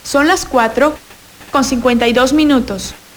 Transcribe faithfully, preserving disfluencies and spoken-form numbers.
Son las cuatro con cincuenta y dos minutos.